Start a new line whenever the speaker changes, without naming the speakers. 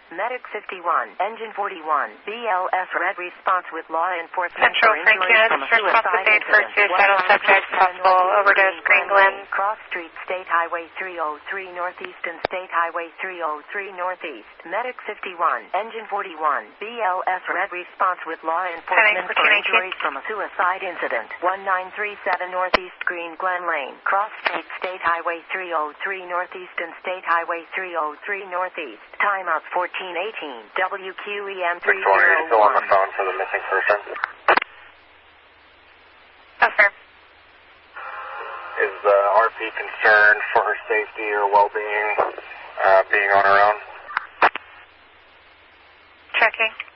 Medic 51, Engine 41, BLS red response with law enforcement
Central
for
Frank
injuries
Unit,
from a
responsive
suicide
date for
incident.
suicidal subject, possible overdose, Green Glen.
Cross Street, State Highway 303 Northeast and State Highway 303 Northeast. Medic 51, Engine 41, BLS red response with law enforcement for injuries from a suicide incident. 1937 Northeast Green Glen Lane. Cross Street, State Highway 303 Northeast and State Highway 303 Northeast. Timeout 1418. WQEM 301.
Victoria, you still on the phone for the missing person?
Yes, sir.
Is the RP concerned for her safety or well-being being on her own?
Checking.